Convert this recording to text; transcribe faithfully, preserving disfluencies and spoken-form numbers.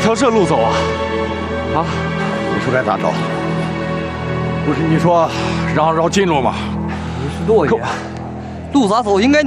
条这路走啊？啊？ 你说该咋走？不是你说让绕近路吗？ 你是多爷，路咋走应该。